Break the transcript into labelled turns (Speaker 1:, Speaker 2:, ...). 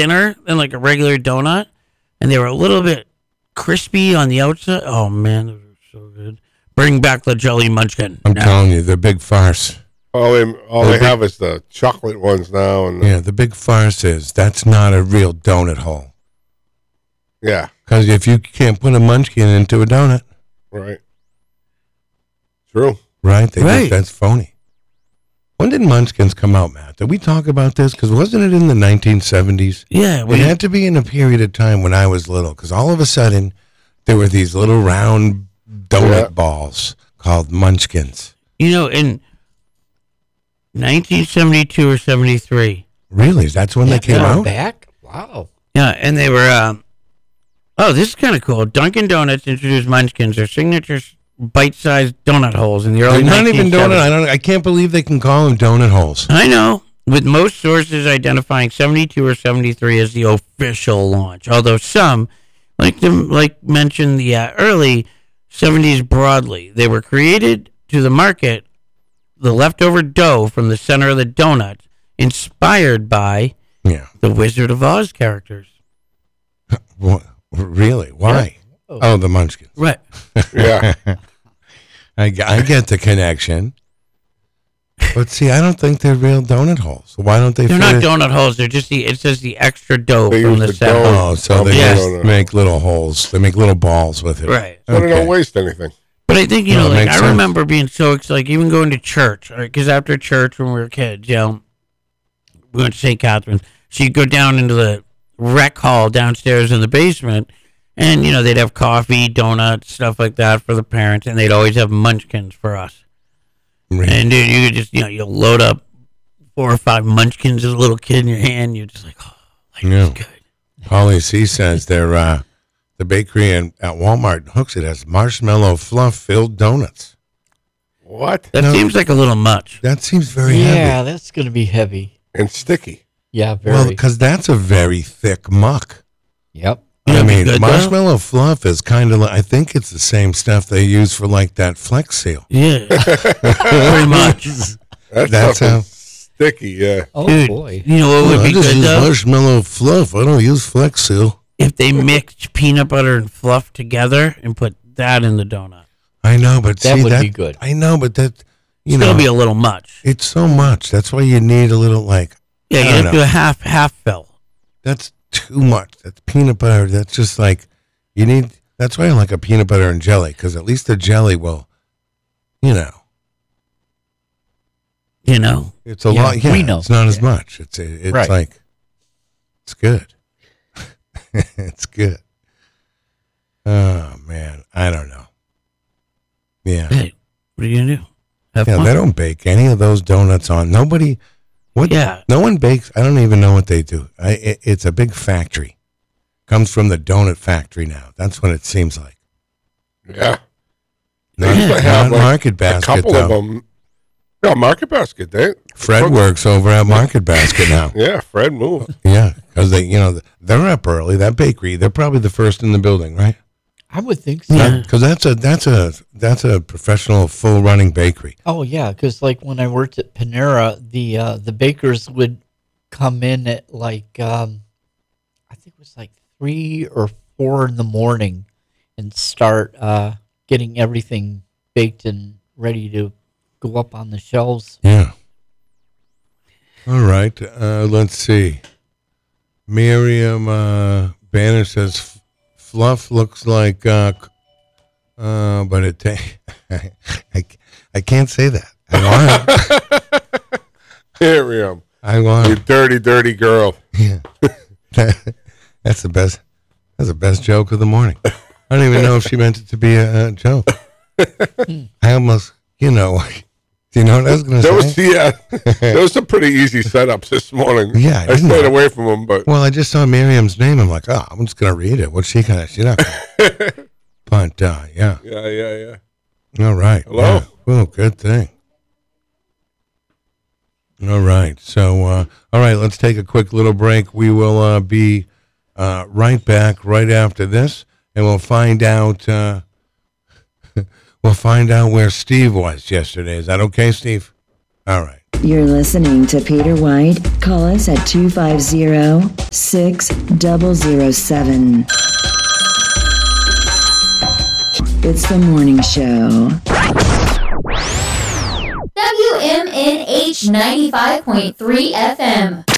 Speaker 1: thinner than like a regular donut, and they were a little bit crispy on the outside. Oh man, those are so good. Bring back the jelly munchkin.
Speaker 2: I'm telling you, they're a big farce.
Speaker 3: All they have is the chocolate ones now. And
Speaker 2: the big farce is that's not a real donut hole.
Speaker 3: Yeah.
Speaker 2: Because if you can't put a munchkin into a donut.
Speaker 3: Right. True.
Speaker 2: Right? That's phony. When did munchkins come out, Matt? Did we talk about this? Because wasn't it in the 1970s?
Speaker 1: Yeah.
Speaker 2: It had to be in a period of time when I was little. Because all of a sudden, there were these little round donut balls called munchkins.
Speaker 1: You know, in 1972 or 73.
Speaker 2: Really? That's when they came out?
Speaker 4: Back? Wow.
Speaker 1: Yeah, and they were, this is kind of cool. Dunkin' Donuts introduced Munchkins, their signature bite-sized donut holes in the early 1970s.
Speaker 2: Not even donut. I can't believe they can call them donut holes.
Speaker 1: I know. With most sources identifying 72 or 73 as the official launch. Although some, like mentioned the early 70s broadly, they were created to the market the leftover dough from the center of the donut, inspired by the Wizard of Oz characters.
Speaker 2: What? Really? Why? Yeah. Oh, the munchkins.
Speaker 1: Right.
Speaker 3: Yeah.
Speaker 2: I get the connection. But see, I don't think they're real donut holes. Why don't they?
Speaker 1: They're not donut holes. They're just it says the extra dough
Speaker 3: they
Speaker 1: from the center.
Speaker 2: Oh, so they just make little holes. They make little balls with it.
Speaker 1: Right.
Speaker 3: So they don't waste anything.
Speaker 1: But I think, I remember being so excited, like even going to church, because after church when we were kids, we went to St. Catherine's. So you'd go down into the rec hall downstairs in the basement, and, they'd have coffee, donuts, stuff like that for the parents, and they'd always have munchkins for us. Really? And, dude, you could just, you'll load up 4 or 5 munchkins as a little kid in your hand, you're just like, this is good.
Speaker 2: Paulie C says they're, the bakery at Walmart hooks it as marshmallow fluff-filled donuts.
Speaker 3: What?
Speaker 1: That seems like a little much.
Speaker 2: That seems very heavy.
Speaker 4: Yeah, that's going to be heavy.
Speaker 3: And sticky.
Speaker 4: Yeah, very.
Speaker 2: Well, because that's a very thick muck.
Speaker 4: Yep.
Speaker 2: I mean, marshmallow fluff is kind of like, I think it's the same stuff they use for like that Flex Seal.
Speaker 1: Yeah. Pretty much.
Speaker 3: That's how sticky, yeah.
Speaker 4: Oh,
Speaker 1: dude,
Speaker 4: boy.
Speaker 1: You know what would be
Speaker 2: I just
Speaker 1: good,
Speaker 2: use
Speaker 1: though?
Speaker 2: marshmallow fluff. I don't use Flex Seal.
Speaker 1: If they mixed peanut butter and fluff together and put that in the donut.
Speaker 2: I know, but
Speaker 4: that would be good.
Speaker 2: I know, but that,
Speaker 1: it's going to be a little much.
Speaker 2: It's so much. That's why you need a little, like,
Speaker 1: yeah, you have to do a half fill.
Speaker 2: That's too much. That's peanut butter. That's just like, that's why I like a peanut butter and jelly, because at least the jelly will,
Speaker 1: It's
Speaker 2: a lot. Yeah,
Speaker 4: we know.
Speaker 2: It's not as much. It's
Speaker 3: right.
Speaker 2: Like, it's good. It's good. Oh, man. I don't know. Yeah.
Speaker 1: Hey, what are you going to do? Have fun?
Speaker 2: They don't bake any of those donuts on. Nobody. What?
Speaker 1: Yeah.
Speaker 2: No one bakes. I don't even know what they do. It's a big factory. Comes from the donut factory now. That's what it seems like.
Speaker 3: Yeah.
Speaker 2: Not Market Basket,
Speaker 3: a couple
Speaker 2: though.
Speaker 3: of them. Yeah, Market Basket.
Speaker 2: Fred works over at Market Basket now.
Speaker 3: Yeah, Fred moved.
Speaker 2: Yeah, because they're up early. That bakery, they're probably the first in the building, right?
Speaker 4: I would think so.
Speaker 1: Yeah.
Speaker 2: Because that's a professional full running bakery.
Speaker 4: Oh yeah, because like when I worked at Panera, the bakers would come in at like I think it was like 3 or 4 in the morning and start getting everything baked and ready to go up on the shelves.
Speaker 2: Yeah. All right. Let's see. Miriam Banner says fluff looks like, but it. I can't say that. I want.
Speaker 3: Miriam,
Speaker 2: I want.
Speaker 3: you dirty, dirty girl.
Speaker 2: Yeah. That's the best. That's the best joke of the morning. I don't even know if she meant it to be a joke. I almost, do you know what I was going to say?
Speaker 3: There was some pretty easy setups this morning.
Speaker 2: Yeah,
Speaker 3: I stayed away from them, but
Speaker 2: well, I just saw Miriam's name. I'm like, I'm just going to read it. What's she going to? She's not gonna. But yeah.
Speaker 3: Yeah.
Speaker 2: All right.
Speaker 3: Hello.
Speaker 2: Yeah. Oh, good thing. All right. So, all right. Let's take a quick little break. We will be right back right after this, and we'll find out. We'll find out where Steve was yesterday. Is that okay, Steve? All right.
Speaker 5: You're listening to Peter White. Call us at 250-6007. It's the morning show.
Speaker 6: WMNH 95.3 FM.